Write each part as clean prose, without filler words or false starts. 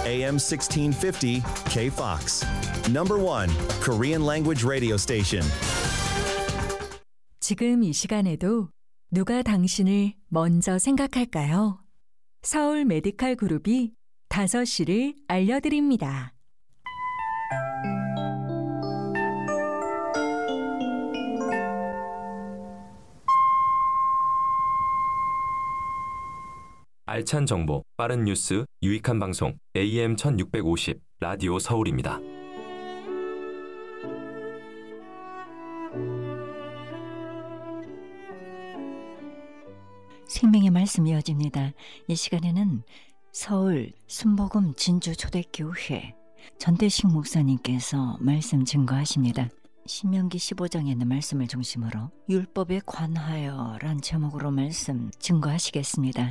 AM 1650 KFOX. Number 1 Korean language radio station. 지금 이 시간에도 누가 당신을 먼저 생각할까요? 서울 메디칼 그룹이 5시를 알려드립니다. 알찬 정보, 빠른 뉴스, 유익한 방송 AM 1650 라디오 서울입니다. 생명의 말씀이 이어집니다. 이 시간에는 서울 순복음 진주초대교회 전대식 목사님께서 말씀 증거하십니다. 신명기 15장에 있는 말씀을 중심으로 율법에 관하여 란 제목으로 말씀 증거하시겠습니다.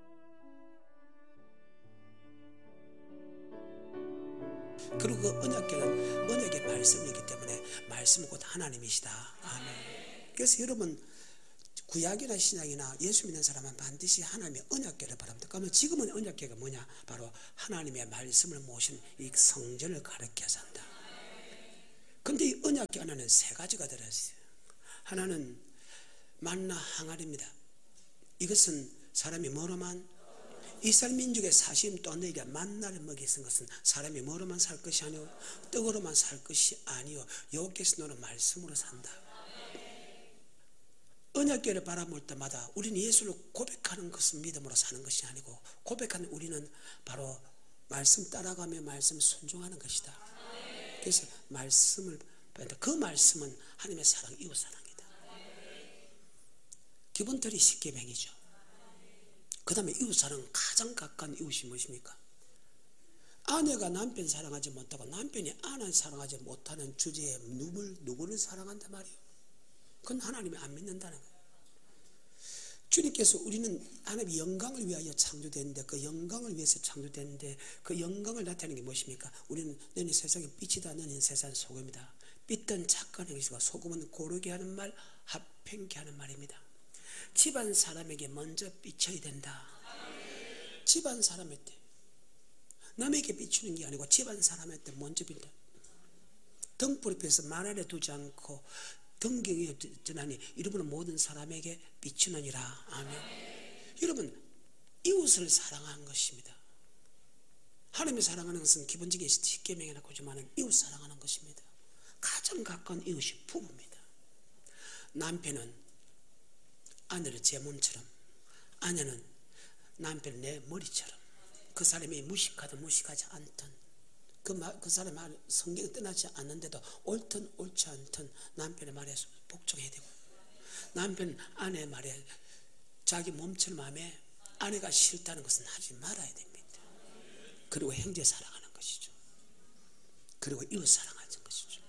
그리고 그 언약궤는 언약의 말씀이기 때문에 말씀은 곧 하나님이시다. 아멘. 그래서 여러분 구약이나 신약이나 예수 믿는 사람은 반드시 하나님의 언약궤를 바랍니다. 그러면 지금은 언약궤가 뭐냐? 바로 하나님의 말씀을 모신 이 성전을 가리켜서 한다. 근데 이 언약궤 안에는 3가지가 들어있어요. 하나는 만나 항아리입니다. 이것은 사람이 뭐로만 이스라엘 민족의 사심 또 너희가 만나를 먹이 쓴 것은 사람이 뭐로만 살 것이 아니오 떡으로만 살 것이 아니오 여호와께서 너는 말씀으로 산다. 언약궤를 바라볼 때마다 우리는 예수를 고백하는 것은 믿음으로 사는 것이 아니고 고백하는 우리는 바로 말씀 따라가며 말씀 순종하는 것이다. 그래서 말씀을 그 말씀은 하나님의 사랑, 이웃 사랑이다. 기본틀이 10계명이죠. 그 다음에 이웃사랑 가장 가까운 이웃이 무엇입니까? 아내가 남편 사랑하지 못하고 남편이 아내 사랑하지 못하는 주제에 누구를 사랑한단 말이에요? 그건 하나님이 안 믿는다는 거예요. 주님께서 우리는 하나님의 영광을 위하여 창조됐는데 그 영광을 위해서 창조됐는데 그 영광을 나타내는 게 무엇입니까? 우리는 너는 세상에 빛이다. 너는 세상 소금이다. 빛은 착한 행실과 소금은 고르게 하는 말, 합행케 하는 말입니다. 집안 사람에게 먼저 비춰야 된다. 집안 사람한테 남에게 비추는 게 아니고 집안 사람한테 먼저 비춘다. 등불 앞에서 말 아래 두지 않고 등경에 전하니 이러면 모든 사람에게 비추느니라. 아멘. 여러분 이웃을 사랑하는 것입니다. 하나님을 사랑하는 것은 기본적인 10계명이나 고지만은 이웃 사랑하는 것입니다. 가장 가까운 이웃이 부부입니다. 남편은 아내를 제 몸처럼 아내는 남편을 내 머리처럼 그 사람이 무식하든 무식하지 않든 그 사람의 말 성경에 떠나지 않는데도 옳든 옳지 않든 남편의 말에 복종해야 되고 남편 아내의 말에 자기 몸처럼 하며 아내가 싫다는 것은 하지 말아야 됩니다. 그리고 형제 사랑하는 것이죠. 그리고 이웃 사랑하는 것이죠.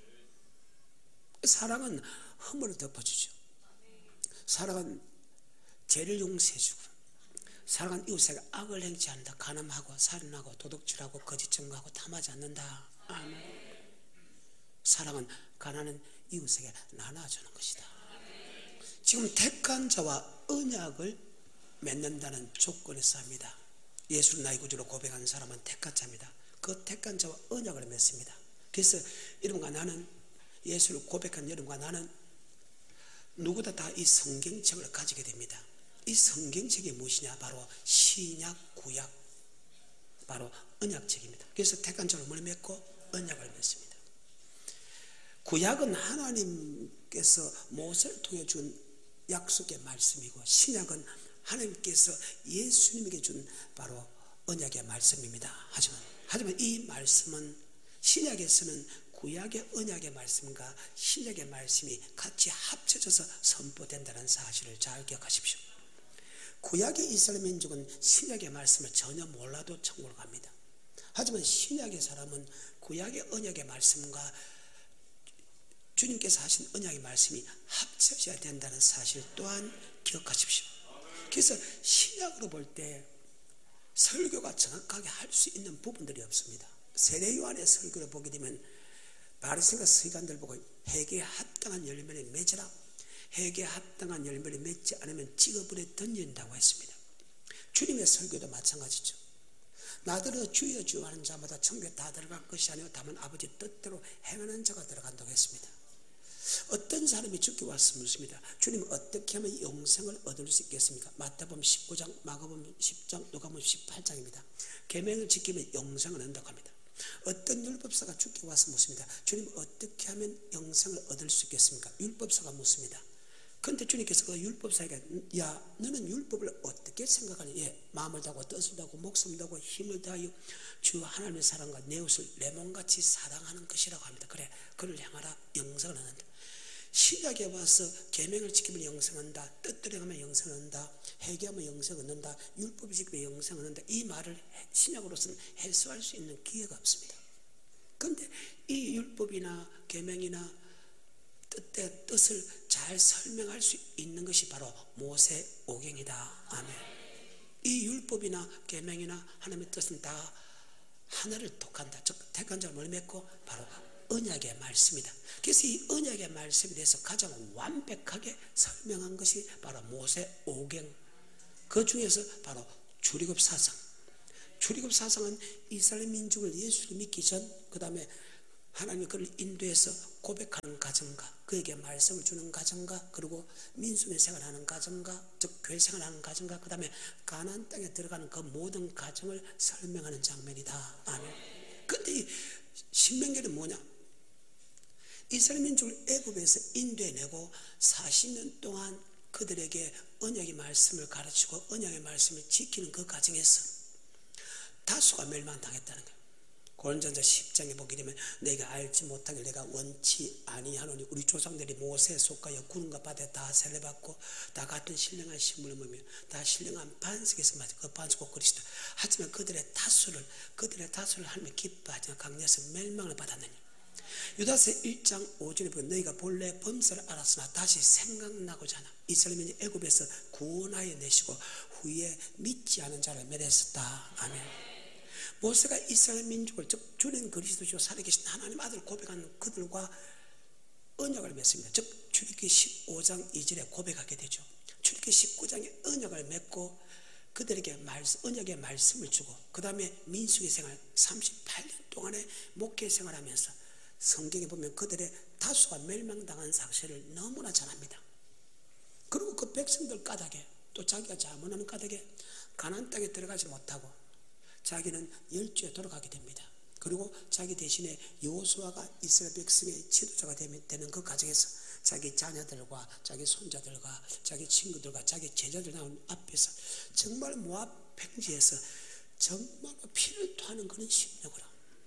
사랑은 허물을 덮어주죠. 사랑은 죄를 용서해주고 사랑은 이웃에게 악을 행치 않는다. 간음하고 살인하고 도둑질하고 거짓 증거하고 탐하지 않는다. 아멘. 사랑은 가난한 이웃에게 나눠주는 것이다. 지금 택한 자와 언약을 맺는다는 조건에서 합니다. 예수를 나의 구주로 고백한 사람은 택한 자입니다. 그 택한 자와 언약을 맺습니다. 그래서 여러분과 나는 예수를 고백한 여러분과 나는 누구나 다 이 성경책을 가지게 됩니다. 이 성경책이 무엇이냐? 바로 신약, 구약, 바로 언약책입니다. 그래서 택한 자로 뭘 맺고 언약을 맺습니다. 구약은 하나님께서 모세를 통해 준 약속의 말씀이고 신약은 하나님께서 예수님에게 준 바로 언약의 말씀입니다. 하지만 이 말씀은 신약에서는 구약의 언약의 말씀과 신약의 말씀이 같이 합쳐져서 선포된다는 사실을 잘 기억하십시오. 구약의 이스라엘 민족은 신약의 말씀을 전혀 몰라도 천국을 갑니다. 하지만 신약의 사람은 구약의 언약의 말씀과 주님께서 하신 언약의 말씀이 합쳐져야 된다는 사실 또한 기억하십시오. 그래서 신약으로 볼 때 설교가 정확하게 할 수 있는 부분들이 없습니다. 세례 요한의 설교를 보게 되면 바리새인과 서기관들 보고 회개에 합당한 열매를 맺으라. 회개에 합당한 열매를 맺지 않으면 지옥불에 던진다고 했습니다. 주님의 설교도 마찬가지죠. 나더러 주여 주여 하는 자마다 천국에 다 들어갈 것이 아니요 다만 아버지 뜻대로 행하는 자가 들어간다고 했습니다. 어떤 사람이 죽게 와서 묻습니다. 주님 어떻게 하면 영생을 얻을 수 있겠습니까? 마태복음 19장, 마가복음 10장, 누가복음 18장입니다. 계명을 지키면 영생을 얻는다고 합니다. 어떤 율법사가 죽게 와서 묻습니다. 주님 어떻게 하면 영생을 얻을 수 있겠습니까? 율법사가 묻습니다. 그런데 주님께서 그 율법사에게 야 너는 율법을 어떻게 생각하니? 예, 마음을 다하고 뜻을 다하고 목숨을 다하고 힘을 다하여 주 하나님의 사랑과 내 이웃을 내 몸같이 사랑하는 것이라고 합니다. 그래 그를 향하라 영생을 얻는다. 신약에 와서 계명을 지키면 영생한다, 뜻대로 하면 영생한다, 회개하면 영생 얻는다, 율법을 지키면 영생 얻는다, 이 말을 신약으로서는 해소할 수 있는 기회가 없습니다. 그런데 이 율법이나 계명이나 뜻을 잘 설명할 수 있는 것이 바로 모세오경이다. 아멘. 이 율법이나 계명이나 하나님의 뜻은 다 하나를 독한다. 즉 택한 자를 맺고 바로 언약의 말씀이다. 그래서 이 언약의 말씀에 대해서 가장 완벽하게 설명한 것이 바로 모세오경. 그 중에서 바로 출애굽사상. 출애굽사상은 이스라엘 민족을 예수를 믿기 전, 그 다음에 하나님이 그를 인도해서 고백하는 과정과 그에게 말씀을 주는 과정과 그리고 민수의 생활하는 과정과 즉 교회 생활하는 과정과 그 다음에 가나안 땅에 들어가는 그 모든 과정을 설명하는 장면이다. 아멘. 그런데 이 신명기는 뭐냐? 이스라엘 민족을 애굽에서 인도해내고 40년 동안 그들에게 언약의 말씀을 가르치고 언약의 말씀을 지키는 그 과정에서 다수가 멸망당했다는 거예요. 고린도전서 10장에 보게 되면 내가 알지 못하길 내가 원치 아니하노니 우리 조상들이 모세에 속하여 구름과 바다에 다 세례받고 다 같은 신령한 신분을 보며 다 신령한 반석에서 맞아 그 반석은 그리스도. 하지만 그들의 다수를 하나님이 기뻐하지 않고 강렬해서 멸망을 받았느니. 유다서 1장 5절에 보면 너희가 본래 범사를 알았으나 다시 생각나고자 하나 이스라엘 민족 애굽에서 구원하여 내시고 후에 믿지 않은 자를 멸했었다. 아멘. 모세가 이스라엘 민족을 즉 주는 그리스도시요 살아계신 하나님 아들 고백한 그들과 언약을 맺습니다. 즉 출애굽기 15장 2절에 고백하게 되죠. 출애굽기 19장에 언약을 맺고 그들에게 언약의 말씀을 주고 그 다음에 민수기 생활 38년 동안의 목회 생활하면서 성경에 보면 그들의 다수가 멸망당한 사실을 너무나 잘 압니다. 그리고 그 백성들 까닭에 또 자기가 자문하는 까닭에 가나안 땅에 들어가지 못하고 자기는 열주에 돌아가게 됩니다. 그리고 자기 대신에 여호수아가 이스라엘 백성의 지도자가 되는 그 과정에서 자기 자녀들과 자기 손자들과 자기 친구들과 자기 제자들 나온 앞에서 정말 모압 평지에서 정말 피를 토하는 그런 심령으로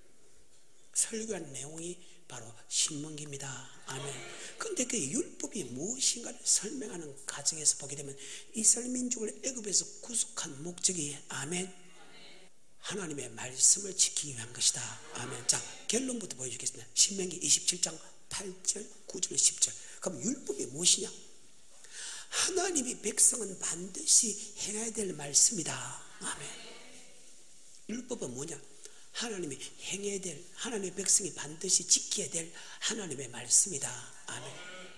설교한 내용이 바로 신명기입니다. 아멘. 그런데 그 율법이 무엇인가를 설명하는 과정에서 보게 되면 이스라엘 민족을 애굽에서 구속한 목적이 아멘. 하나님의 말씀을 지키기 위한 것이다. 아멘. 자, 결론부터 보여주겠습니다. 신명기 27장 8절, 9절, 10절. 그럼 율법이 무엇이냐? 하나님이 백성은 반드시 행해야 될 말씀이다. 아멘. 율법은 뭐냐? 하나님이 행해야 될, 하나님의 백성이 반드시 지켜야 될 하나님의 말씀이다. 아멘.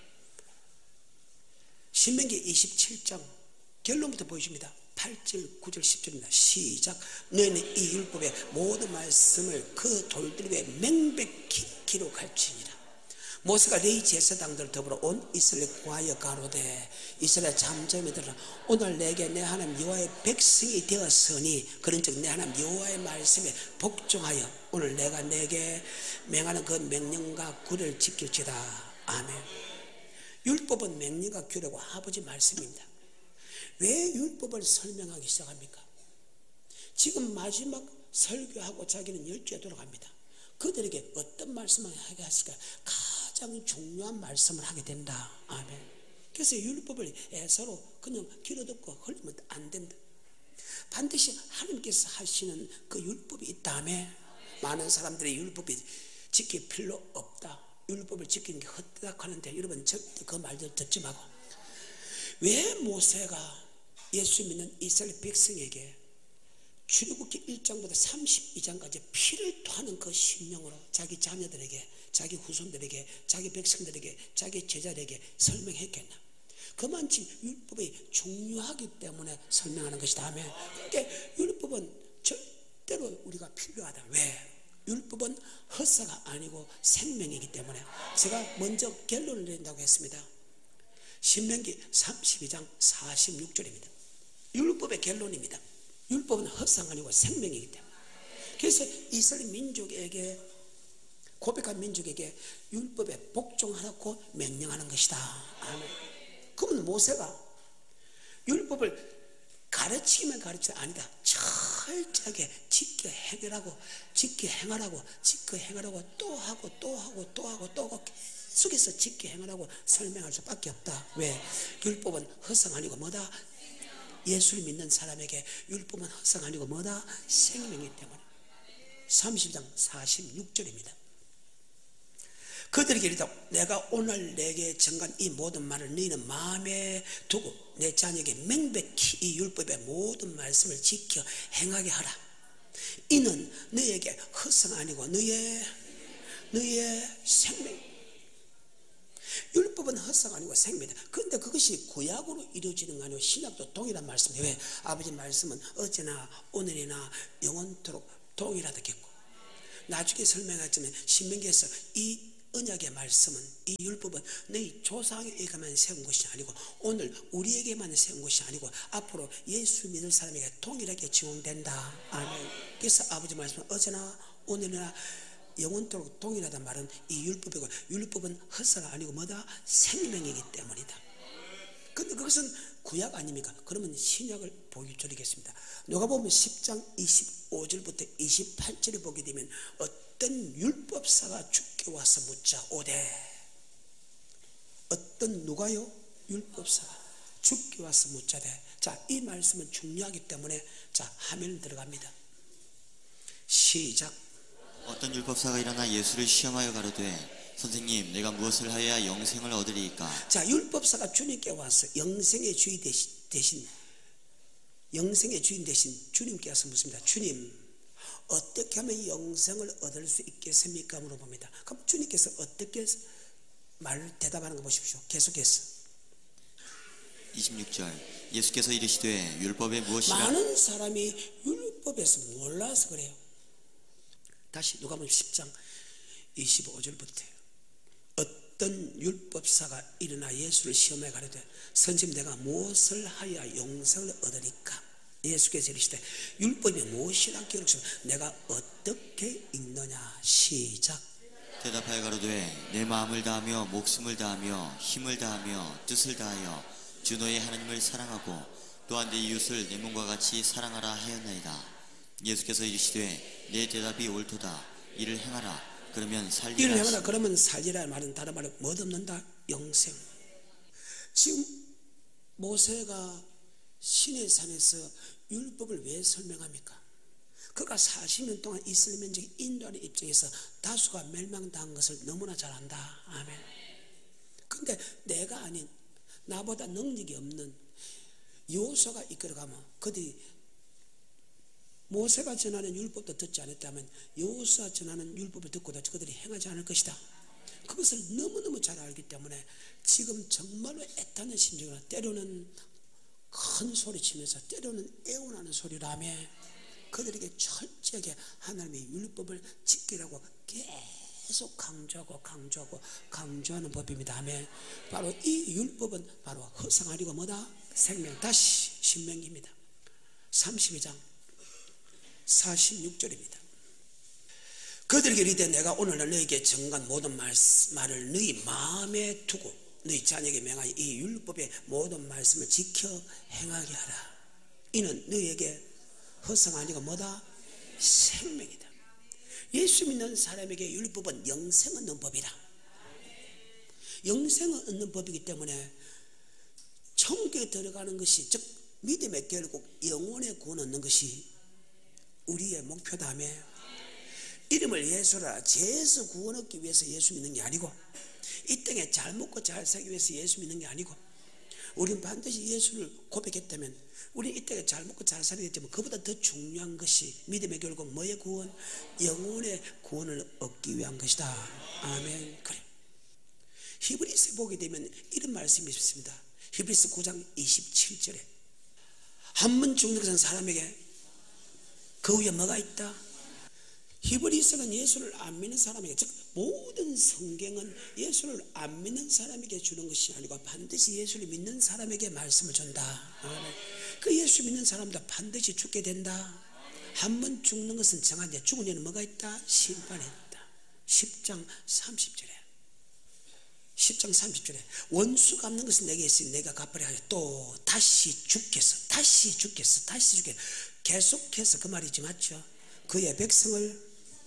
신명기 27장 결론부터 보여줍니다. 8절, 9절, 10절입니다. 시작. 너희는 이 율법의 모든 말씀을 그 돌들 위에 명백히 기록할지니라. 모세가 레위 제사장들 더불어 온 이스라엘 구하여 가로되 이스라엘 잠잠이들아 오늘 내게 내 하나님 여호와의 백성이 되었으니 그런즉 내 하나님 여호와의 말씀에 복종하여 오늘 내가 내게 명하는 그 명령과 규례를 지킬지다. 아멘. 율법은 명령과 규례고 아버지 말씀입니다. 왜 율법을 설명하기 시작합니까? 지금 마지막 설교하고 자기는 열주에 돌아갑니다. 그들에게 어떤 말씀을 하게 하실까? 가장 중요한 말씀을 하게 된다. 아멘. 그래서 율법을 서로 그냥 귀로 듣고 흘리면 안 된다. 반드시 하나님께서 하시는 그 율법이 있다며 많은 사람들이 율법이 지킬 필요 없다. 율법을 지키는 게 헛되다 하는데 여러분 절대 그 말들 듣지 말고 왜 모세가 예수 믿는 이스라엘 백성에게 출애굽기 1장부터 32장까지 피를 토하는 그 심령으로 자기 자녀들에게 자기 후손들에게 자기 백성들에게 자기 제자들에게 설명했겠나? 그만큼 율법이 중요하기 때문에 설명하는 것이다. 그러니까 율법은 절대로 우리가 필요하다. 왜? 율법은 헛사가 아니고 생명이기 때문에. 제가 먼저 결론을 낸다고 했습니다. 신명기 32장 46절입니다. 율법의 결론입니다. 율법은 헛사가 아니고 생명이기 때문에. 그래서 이스라엘 민족에게, 고백한 민족에게 율법에 복종하라고 명령하는 것이다. 아멘. 그러면 모세가 율법을 가르치기만 가르치다 아니다. 철저하게 지켜 행하라고, 지켜 행하라고, 지켜 행하라고 또 하고 또 하고 또 하고 또 하고 계속해서 지켜 행하라고 설명할 수밖에 없다. 왜? 율법은 헛성 아니고 뭐다? 예수를 믿는 사람에게 율법은 헛성 아니고 뭐다? 생명이기 때문에. 30장 46절입니다. 그들에게 이르되 내가 오늘 내게 정한 이 모든 말을 너희는 마음에 두고 내 자녀에게 명백히 이 율법의 모든 말씀을 지켜 행하게 하라. 이는 너희에게 헛성 아니고 너희의 생명. 율법은 헛성 아니고 생명이다. 그런데 그것이 구약으로 이루어지는 거 아니고 신약도 동일한 말씀이에요. 왜? 아버지 말씀은 어제나 오늘이나 영원토록 동일하다겠고, 나중에 설명하자면 신명기에서 이 언약의 말씀은, 이 율법은 너희 조상에게만 세운 것이 아니고 오늘 우리에게만 세운 것이 아니고 앞으로 예수 믿을 사람에게 동일하게 적용된다. 아멘. 그래서 아버지 말씀은 어제나 오늘이나 영원토록 동일하단 말은 이 율법이고, 율법은 헛사가 아니고 뭐다? 생명이기 때문이다. 근데 그것은 구약 아닙니까? 그러면 신약을 보여드리겠습니다. 누가복음 10장 25절부터 28절을 보게 되면 어떤 율법사가 죽게 와서 묻자 오되, 어떤 누가요? 율법사가 죽게 와서 묻자되. 자, 이 말씀은 중요하기 때문에 자, 화면 들어갑니다. 시작. 어떤 율법사가 일어나 예수를 시험하여 가로되 선생님, 내가 무엇을 하여야 영생을 얻으리이까? 자, 율법사가 주님께 와서 영생의 주인 대신 주님께 와서 묻습니다. 주님, 어떻게 하면 영생을 얻을 수 있겠습니까? 물어봅니다. 그럼 주님께서 어떻게 대답하는 거 보십시오. 계속해서 26절 예수께서 이르시되 율법에 무엇이라. 많은 사람이 율법에서 몰라서 그래요. 다시 누가복음 10장 25절부터 어떤 율법사가 일어나 예수를 시험해 가려되 선생님, 내가 무엇을 하여야 영생을 얻으리까? 예수께서 이르시되 율법이 무엇이라 기록하시오? 내가 어떻게 읽느냐? 시작. 대답하여 가로되 내 마음을 다하며 목숨을 다하며 힘을 다하며 뜻을 다하여 주 너의 하나님을 사랑하고 또한 내 이웃을 내 몸과 같이 사랑하라 하였나이다. 예수께서 이르시되 내 대답이 옳도다. 이를 행하라. 그러면 살리라. 이를 행하라. 그러면 살리라 말은 다른 말로 뭐 얻는다? 영생. 지금 모세가 시내 산에서 율법을 왜 설명합니까? 그가 40년 동안 이스라엘 민족이 인도하는 입장에서 다수가 멸망당한 것을 너무나 잘 안다. 아멘. 근데 내가 아닌, 나보다 능력이 없는 여호수아가 이끌어가면 그들이 모세가 전하는 율법도 듣지 않았다면 여호수아 전하는 율법을 듣고도 그들이 행하지 않을 것이다. 그것을 너무너무 잘 알기 때문에 지금 정말로 애타는 심정으로 때로는 큰 소리 치면서 때로는 애원하는 소리라며 그들에게 철저하게 하나님의 율법을 지키라고 계속 강조하는 법입니다. 아멘. 바로 이 율법은 바로 헛성 아니고 뭐다? 생명. 다시 신명기입니다. 32장 46절입니다. 그들에게 이르되 내가 오늘날 너희에게 정한 모든 말을 너희 마음에 두고 너희 자녀에게 명하여 이 율법의 모든 말씀을 지켜 행하게 하라. 이는 너희에게 헛성 아니고 뭐다? 생명이다. 예수 믿는 사람에게 율법은 영생을 얻는 법이다. 영생을 얻는 법이기 때문에 천국에 들어가는 것이, 즉 믿음의 결국 영혼의 구원 얻는 것이 우리의 목표다며. 이름을 예수라 죄에서 구원 얻기 위해서 예수 믿는 게 아니고, 이 땅에 잘 먹고 잘 살기 위해서 예수 믿는 게 아니고, 우리는 반드시 예수를 고백했다면 우리 이 땅에 잘 먹고 잘 살게 되면 그보다 더 중요한 것이 믿음의 결국 뭐의 구원? 영혼의 구원을 얻기 위한 것이다. 아멘. 그래. 히브리서에 보게 되면 이런 말씀이 있습니다. 히브리서 9장 27절에 한 번 죽는 것은 사람에게 그 위에 뭐가 있다? 히브리서는 예수를 안 믿는 사람에게, 즉 모든 성경은 예수를 안 믿는 사람에게 주는 것이 아니고 반드시 예수를 믿는 사람에게 말씀을 준다. 그 예수 믿는 사람도 반드시 죽게 된다. 한 번 죽는 것은 정한데 죽은 뒤에는 뭐가 있다? 심판이 있다. 10장 30절에 10장 30절에 원수 갚는 것은 내게 있으니 내가 갚으려 하여 또 다시 죽겠어. 다시 죽겠어. 다시 죽겠어. 계속해서 그 말이지, 맞죠? 그의 백성을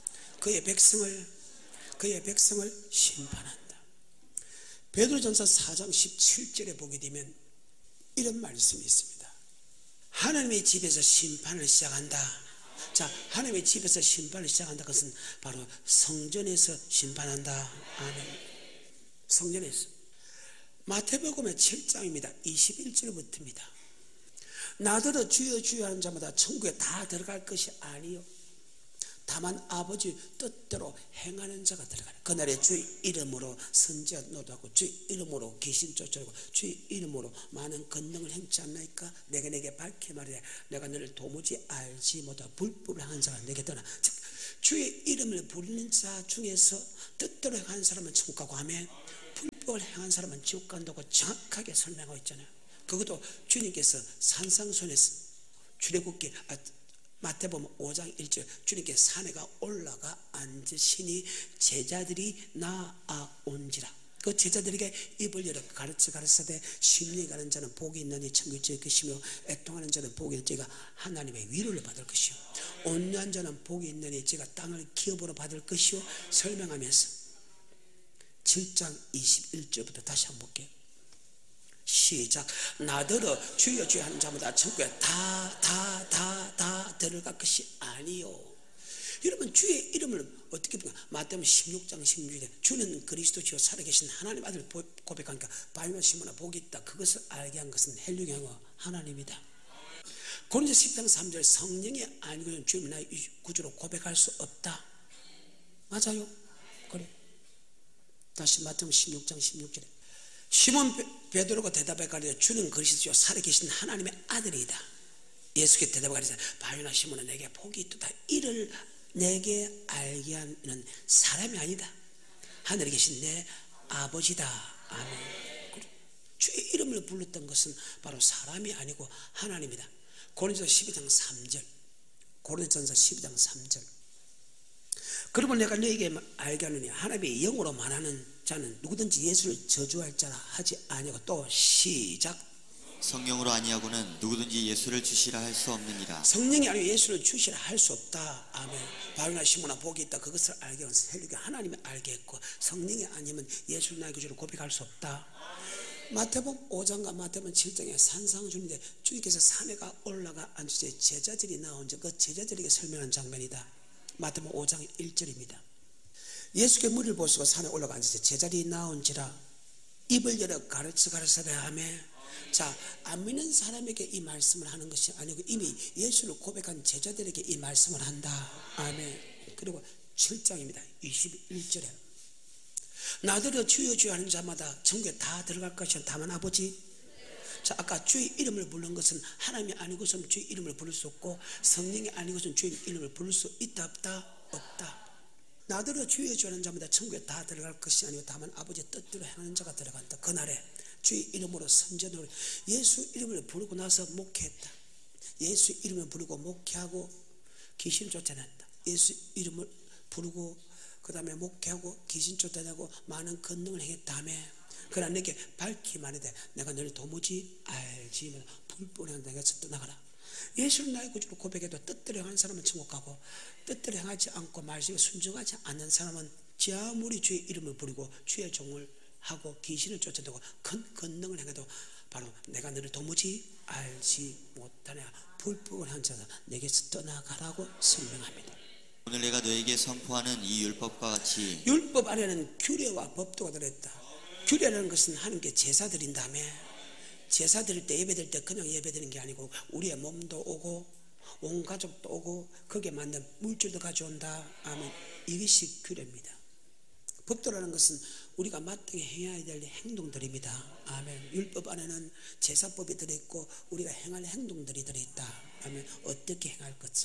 심판한다. 베드로전서 4장 17절에 보게 되면 이런 말씀이 있습니다. 하나님의 집에서 심판을 시작한다. 자, 하나님의 집에서 심판을 시작한다. 그것은 바로 성전에서 심판한다. 아멘. 성전에서. 마태복음의 7장입니다. 21절부터입니다. 나더러 주여 주여 하는 자마다 천국에 다 들어갈 것이 아니요 다만 아버지 뜻대로 행하는 자가 들어가라. 그날에 주의 이름으로 선지자 노도하고 주의 이름으로 귀신 쫓아내고 주의 이름으로 많은 권능을 행치 않나이까? 내게 밝히 말해 내가 너를 도무지 알지 못하고 불법을 행한 자가 내게 떠나. 즉 주의 이름을 부르는 자 중에서 뜻대로 행하는 사람은 천국 가고 하면 불법을 행한 사람은 지옥 간다고 정확하게 설명하고 있잖아요. 그것도 주님께서 산상순에서 출애굽기 마태복음 5장 1절 주님께 산에가 올라가 앉으시니 제자들이 나아온지라. 그 제자들에게 입을 열어 가르치되 심령이 가는 자는 복이 있느니 천국에 있을 것이며 애통하는 자는 복이 있는 자가 하나님의 위로를 받을 것이요 온유한 자는 복이 있느니 제가 땅을 기업으로 받을 것이요 설명하면서 7장 21절부터 다시 한번 볼게요. 시작. 나더러 주여 주여 하는 자마다 천국에 다 들어갈 것이 아니요. 여러분 주의 이름을 어떻게 보면 마태복음 16장 16절에 주는 그리스도시요 살아계신 하나님 아들 고백하니까 바위나 시몬아 복이 있다. 그것을 알게 한 것은 헬륨의 영어 하나님이다. 고린도서 10장 3절 성령이 아니고는 주님이 나의 구주로 고백할 수 없다. 맞아요? 그래. 다시 마태복음 16장 16절에 시몬 베드로가 대답해 가리되 주는 그리스도시요 살아계신 하나님의 아들이다. 예수께 대답해 가리되 바요나 시몬아 내게 복이 있도다. 이를 내게 알게 하는 사람이 아니다. 하늘에 계신 내 아버지다. 아멘. 주의 이름을 불렀던 것은 바로 사람이 아니고 하나님이다. 고린도서 12장 3절 고린도전서 12장 3절 그러면 내가 너에게 알게 하느니 하나님의 영으로 말하는 자는 누구든지 예수를 저주할 자라 하지 아니하고 또 시작. 성령으로 아니하고는 누구든지 예수를 주시라 할 수 없느니라. 성령이 아니고 예수를 주시라 할 수 없다. 아멘. 바울나 시몬아 복이 있다. 그것을 알게 하는 헬륨이 하나님이 알게 했고 성령이 아니면 예수를 나의 구주로 고백할 수 없다. 마태복음 5장과 마태복음 7장에 산상순인데 주님께서 산에가 올라가 앉으시되 제자들이 나온 그 제자들에게 설명한 장면이다. 마태복음 5장 1절입니다. 예수께 무리를 보시고 산에 올라가 앉으시되 제자들이 나온지라 입을 열어 가르치되 하며. 자, 안 믿는 사람에게 이 말씀을 하는 것이 아니고 이미 예수를 고백한 제자들에게 이 말씀을 한다. 아멘. 그리고 7장입니다. 21절에 나더러 주여 주여 하는 자마다 천국에 다 들어갈 것이야. 다만 아버지. 자, 아까 주의 이름을 부른 것은 하나님이 아니고서는 주의 이름을 부를 수 없고 성령이 아니고서는 주의 이름을 부를 수 있다 없다? 없다. 나더러 주여 주여 하는 자마다 천국에 다 들어갈 것이 아니고 다만 아버지의 뜻대로 행하는 자가 들어간다. 그날에 주의 이름으로 선전을 예수 이름을 부르고 나서 목회했다. 예수 이름을 부르고 목회하고 귀신 쫓아냈다. 예수 이름을 부르고 그 다음에 목회하고 귀신 쫓아내고 많은 권능을 행했다며. 그러나 내게 밝히 말하되 내가 너를 도무지 알지 못하고 불법을 행한 내게서 떠나가라. 예수를 나의 구주로 고백해도 뜻대로 행하는 사람은 천국 가고 뜻대로 행하지 않고 말씀에 순종하지 않는 사람은 아무리 주의 이름을 부르고 주의 종을 하고 귀신을 쫓아내고 큰 권능을 행해도 바로 내가 너를 도무지 알지 못하냐. 불법을 한 자다 내게서 떠나가라고 설명합니다. 오늘 내가 너에게 선포하는 이 율법과 같이 율법 안에는 규례와 법도가 들어있다. 규례라는 것은 하나님께 제사 드린다며. 제사 드릴 때 예배 드릴 때 그냥 예배 드리는 게 아니고 우리의 몸도 오고 온 가족도 오고 거기에 맞는 물질도 가져온다. 아멘. 이것이 규례입니다. 법도라는 것은 우리가 마땅히 해야 될 행동들입니다. 아멘. 율법 안에는 제사법이 들어있고 우리가 행할 행동들이 들어있다. 아멘. 어떻게 행할 것을.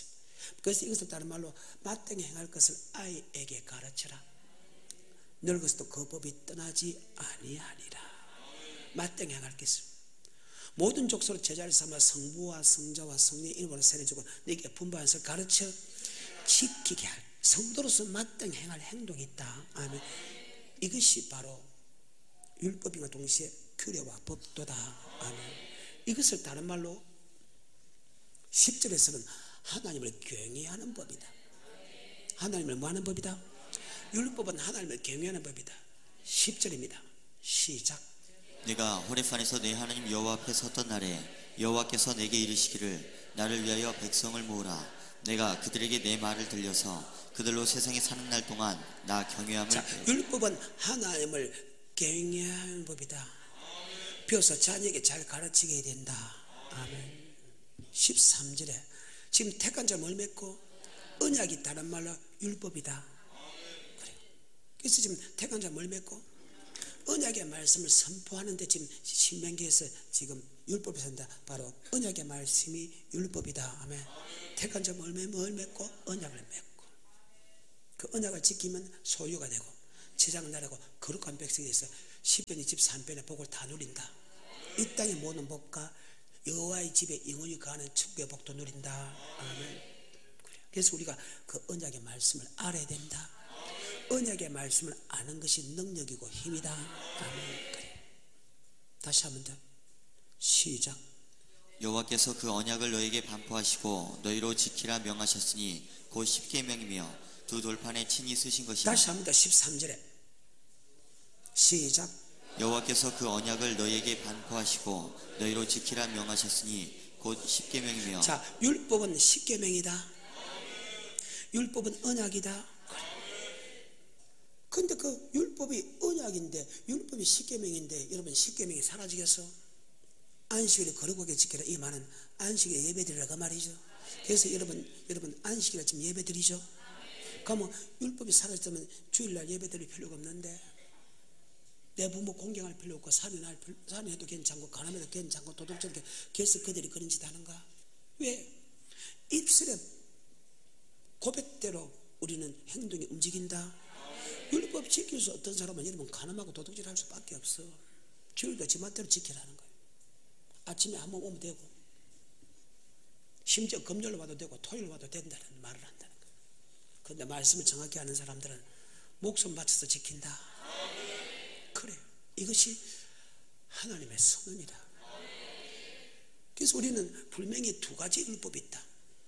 그래서 이것을 다른 말로 마땅히 행할 것을 아이에게 가르쳐라. 늙어서도 그 법이 떠나지 아니하니라. 마땅히 행할 것을 모든 족속으로 제자를 삼아 성부와 성자와 성령의 이름으로 세례주고 너에게 분부한 것을 가르쳐 지키게 할 성도로서 마땅히 행할 행동이 있다. 아멘. 이것이 바로 율법인과 동시에 규례와 법도다. 아멘. 이것을 다른 말로 10절에서는 하나님을 경외하는 법이다. 하나님을 뭐하는 법이다? 율법은 하나님을 경외하는 법이다. 10절입니다. 시작. 내가 호렙산에서 내 하나님 여호와 앞에 섰던 날에 여호와께서 내게 이르시기를 나를 위하여 백성을 모으라. 내가 그들에게 내 말을 들려서 그들로 세상에 사는 날 동안 나 경외함을 배우라. 율법은 하나님을 경외하는 법이다. 배워서 자녀에게 잘 가르치게 된다. 아멘. 13절에 지금 택한 자 뭘 맺고 언약이 다른 말로 율법이다. 그래요. 그래서 지금 택한 자 뭘 맺고 언약의 말씀을 선포하는데 지금 신명기에서 지금 율법이 산다. 바로 언약의 말씀이 율법이다. 아멘. 택한 자 뭘 맺고 언약을 맺고 그 언약을 지키면 소유가 되고 제장 나라고 거룩한 백성이 있어. 시편 23편의 복을 다 누린다. 이 땅의 모든 복과 여호와의 집에 영원히 거하는 축복의 복도 누린다. 아멘. 그래서 우리가 그 언약의 말씀을 알아야 된다. 언약의 말씀을 아는 것이 능력이고 힘이다. 아멘. 그래. 다시 한번 더 시작. 여호와께서 그 언약을 너에게 반포하시고 너희로 지키라 명하셨으니 곧 십계명이며 두 돌판에 친히 쓰신 것이다. 다시 한번 더 13절에 시작. 여호와께서 그 언약을 너희에게 반포하시고 너희로 지키라 명하셨으니 곧 십계명이며. 자, 율법은 십계명이다. 율법은 언약이다. 근데 그 율법이 언약인데 율법이 십계명인데 여러분 십계명이 사라지겠어? 안식일을 거룩하게 지켜라. 이 말은 안식일에 예배드리라고 말이죠. 그래서 여러분 안식일에 지금 예배드리죠. 그러면 율법이 사라졌다면 주일날 예배드릴 필요가 없는데 내 부모 공경할 필요 없고 산에도 괜찮고 가난해도 괜찮고 도둑질도 그래서 그들이 그런 짓 하는가? 왜? 입술에 고백대로 우리는 행동이 움직인다. 율법 지켜서 어떤 사람은 여러분 가늠하고 도둑질 할 수밖에 없어. 주일도 지 멋대로 지키라는 거예요. 아침에 한번 오면 되고 심지어 금요일 와도 되고 토요일 와도 된다는 말을 한다는 거예요. 그런데 말씀을 정확히 아는 사람들은 목숨 바쳐서 지킨다. 그래, 이것이 하나님의 선언이다. 그래서 우리는 분명히 두 가지 율법이 있다.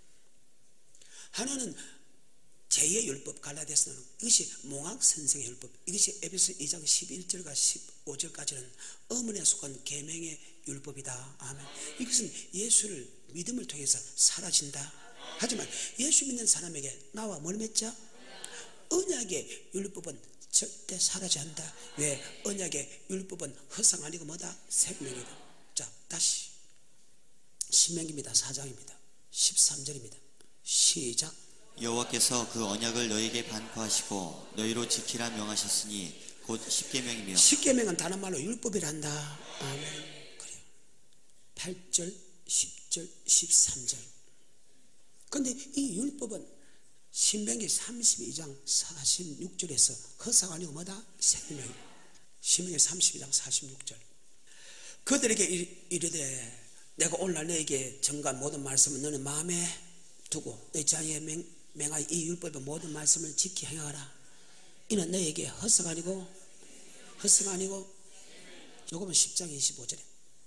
하나는 제2의 율법 갈라디아서는 이것이 몽학 선생의 율법, 이것이 에베소 2장 11절과 15절까지는 어머니에 속한 계명의 율법이다. 아멘. 이것은 예수를 믿음을 통해서 사라진다. 하지만 예수 믿는 사람에게 나와 뭘 맺자? 언약의 율법은 절대 사라지 않는다. 왜? 언약의 율법은 허상 아니고 뭐다? 생명이다. 자, 다시 신명기입니다. 4장입니다. 13절입니다. 시작. 여호와께서 그 언약을 너희에게 반포하시고 너희로 지키라 명하셨으니 곧 십계명이며. 십계명은 다른 말로 율법이란다. 아멘. 그래요. 8절, 10절, 13절. 근데 이 율법은 신명기 32장 46절에서 허상 아니고 뭐다? 생명. 신명기 32장 46절. 그들에게 이르되 내가 오늘날 너에게 전간 모든 말씀을 너는 마음에 두고 내 자녀에 맹하여 이 율법의 모든 말씀을 지키 행하라. 이는 너에게 허상 아니고 요거는 10장 25절에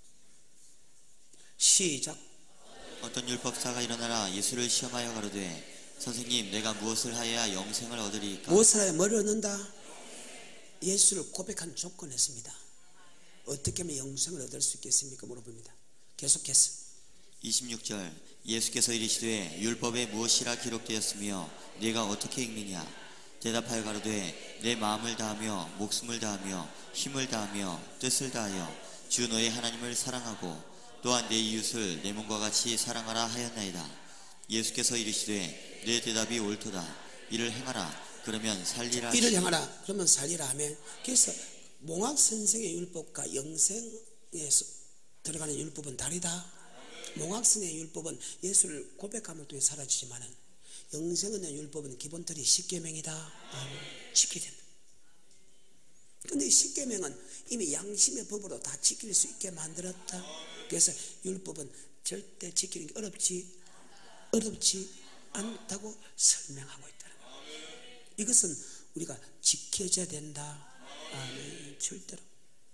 시작. 어떤 율법사가 일어나라 예수를 시험하여 가로되 선생님 내가 무엇을 하여야 영생을 얻으리이까? 무엇을 하여 뭐를 얻는다? 예수를 고백한 조건이었습니다. 어떻게 하면 영생을 얻을 수 있겠습니까? 물어봅니다. 계속해서 26절 예수께서 이르시되 율법에 무엇이라 기록되었으며 네가 어떻게 읽느냐? 대답하여 가로되 내 마음을 다하며 목숨을 다하며 힘을 다하며 뜻을 다하여 주 너의 하나님을 사랑하고 또한 내 이웃을 내 몸과 같이 사랑하라 하였나이다. 예수께서 이르시되 내 대답이 옳도다. 이를 행하라 그러면 살리라. 이를 행하라 그러면 살리라 하면, 그래서 몽학 선생의 율법과 영생에서 들어가는 율법은 다르다. 몽학 선생의 율법은 예수를 고백함을 통해 사라지지만은 영생은 율법은 기본틀이 10계명이다. 지켜야 된다. 근데 이 10계명은 이미 양심의 법으로 다 지킬 수 있게 만들었다. 그래서 율법은 절대 지키는 게 어렵지 않다고 설명하고 있다는 거예요. 이것은 우리가 지켜져야 된다. 절대로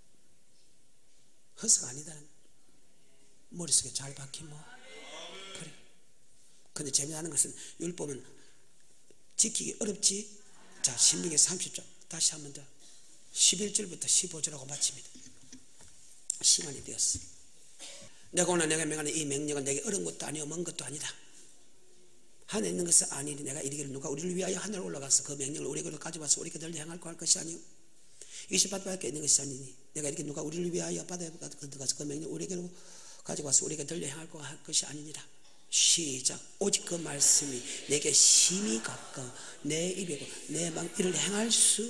허스가 아니다는, 머릿속에 잘 박히면 그래. 근데 재미나는 것은 율법은 지키기 어렵지. 자, 신명기 30장 다시 한번 더 11절부터 15절하고 마칩니다. 시간이 되었어. 내가 오늘 내가 명하는 이 명령은 내게 어려운 것도 아니요 먼 것도 아니다. 하늘에 있는 것은 아니니 내가 이르기를 누가 우리를 위하여 하늘에 올라가서 그 명령을 우리에게로 가져와서 우리에게 행할고 할 것이 아니요 이것이 바다밖에 있는 것이 아니니 내가 이렇게 누가 우리를 위하여 바다에 가서 그 명령을 우리에게로 가져와서 우리에게 행할고 할 것이 아니니라. 시작. 오직 그 말씀이 내게 심히 가까워 내 입이고 내 방 이를 행할 수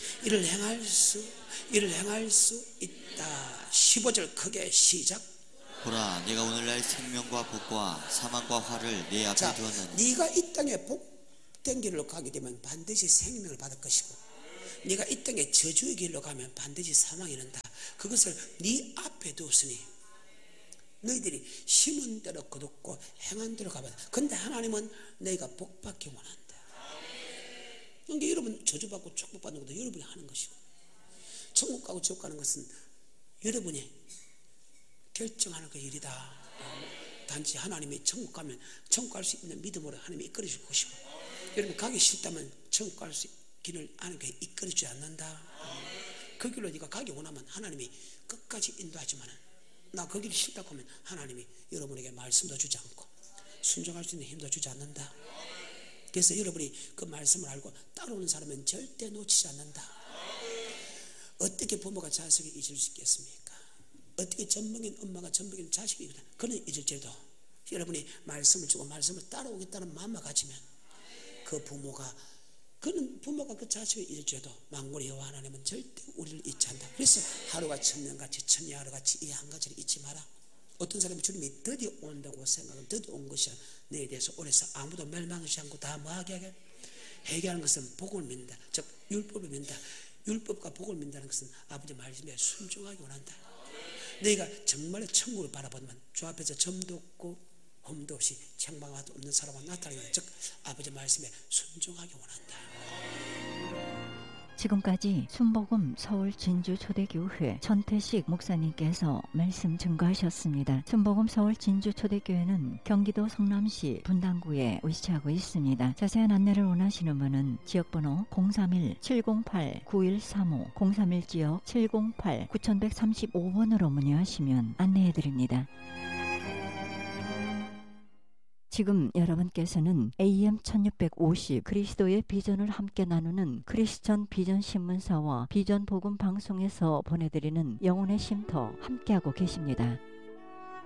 있다. 15절 크게 시작. 보라, 내가 오늘날 생명과 복과 사망과 화를 내 앞에 두었느니. 네가 이 땅에 복된 길로 가게 되면 반드시 생명을 받을 것이고, 네가 이 땅에 저주의 길로 가면 반드시 사망이 이른다. 그것을 네 앞에 두었으니 너희들이 심은 대로 거뒀고 행한 대로 가봐라. 근데 하나님은 너희가 복받기 원한다. 그러니까 여러분 저주받고 축복받는 것도 여러분이 하는 것이고, 천국 가고 지옥 가는 것은 여러분이 결정하는 그 일이다. 단지 하나님이 천국 가면 천국 갈 수 있는 믿음으로 하나님이 이끌어 줄 것이고, 여러분 가기 싫다면 천국 갈 수 길을 아는 게 이끌어 주지 않는다. 그 길로 네가 가기 원하면 하나님이 끝까지 인도하지만은 나 그 길이 싫다고 하면 하나님이 여러분에게 말씀도 주지 않고 순종할 수 있는 힘도 주지 않는다. 그래서 여러분이 그 말씀을 알고 따라오는 사람은 절대 놓치지 않는다. 어떻게 부모가 자식을 잊을 수 있겠습니까? 어떻게 젖먹인 엄마가 젖먹인 자식이 있다. 그는 잊을지라도 여러분이 말씀을 주고 말씀을 따라오겠다는 마음만 가지면 그는 부모가 그 자식을 잊을지라도 만군의 여호와 하나님은 절대 우리를 잊지 않는다. 그래서 하루가 천년같이 천리하루같이 이 한 가지를 잊지 마라. 어떤 사람이 주님이 드디어 온다고 생각하면 드디어 온 것이야. 너에 대해서 오래서 아무도 멸망하지 않고 다 뭐하게 하게 회개하는 것은 복을 믿는다. 즉 율법을 믿는다. 율법과 복을 믿는다는 것은 아버지 말씀에 순종하기 원한다. 너희가 정말 천국을 바라보면 주 앞에서 점도 없고 험도 없이 책망도 없는 사람은 나타나는, 즉 아버지 말씀에 순종하기 원한다. 지금까지 순복음 서울 진주 초대교회 전태식 목사님께서 말씀 증거하셨습니다. 순복음 서울 진주 초대교회는 경기도 성남시 분당구에 위치하고 있습니다. 자세한 안내를 원하시는 분은 지역번호 031-708-9135 031지역 708-9135번으로 문의하시면 안내해드립니다. 지금 여러분께서는 AM 1650 그리스도의 비전을 함께 나누는 크리스천 비전 신문사와 비전 복음 방송에서 보내드리는 영혼의 쉼터 함께하고 계십니다.